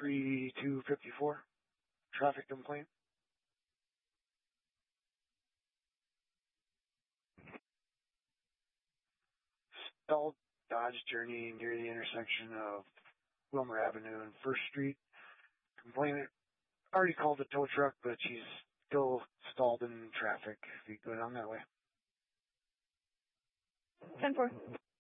3254. Traffic complaint. Stalled Dodge Journey near the intersection of Wilmer Avenue and First Street. Complainant already called the tow truck, but she's still stalled in traffic. If you go down that way. 10-4.